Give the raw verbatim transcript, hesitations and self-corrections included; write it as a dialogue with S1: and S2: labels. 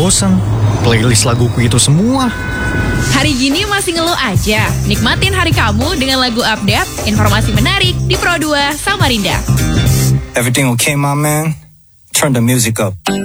S1: bosan. Playlist laguku itu semua.
S2: Hari gini masih ngeluh aja? Nikmatin hari kamu dengan lagu update, informasi menarik di Pro dua Samarinda.
S3: Everything okay, my man? Turn the music up.